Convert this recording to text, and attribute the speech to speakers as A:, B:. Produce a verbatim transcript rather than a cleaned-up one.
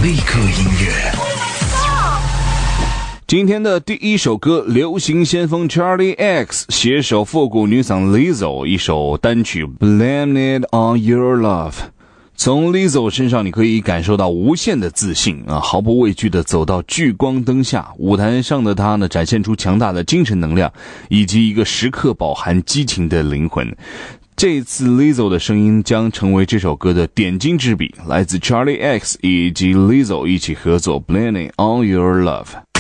A: 立刻音乐。
B: 今天的第一首歌，流行先锋 Charlie X 携手复古女嗓 Lizzo 一首单曲 Blame It On Your Love。从 Lizzo 身上你可以感受到无限的自信啊，毫不畏惧地走到聚光灯下，舞台上的她呢展现出强大的精神能量，以及一个时刻饱含激情的灵魂。这次 Lizzo 的声音将成为这首歌的点睛之笔，来自 Charlie X 以及 Lizzo 一起合作 Blame It On Your Love。